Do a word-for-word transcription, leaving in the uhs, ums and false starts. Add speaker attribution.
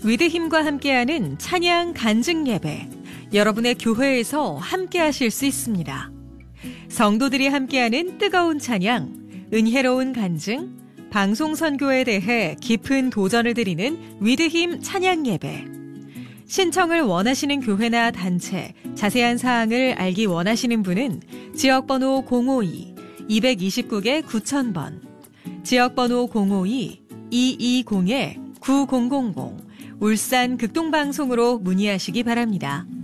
Speaker 1: 위드힘과 함께하는 찬양 간증 예배. 여러분의 교회에서 함께하실 수 있습니다. 성도들이 함께하는 뜨거운 찬양, 은혜로운 간증, 방송 선교에 대해 깊은 도전을 드리는 위드힘 찬양 예배. 신청을 원하시는 교회나 단체, 자세한 사항을 알기 원하시는 분은 지역번호 공오이 이이구 구천 번, 지역번호 공오이 이이공 구공공공 울산 극동방송으로 문의하시기 바랍니다.